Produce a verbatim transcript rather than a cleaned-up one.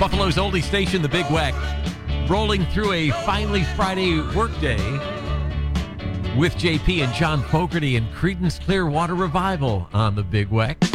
Buffalo's oldie station, The Big Weck, rolling through a finally Friday workday with J P and John Fogerty and Creedence Clearwater Revival on The Big Weck.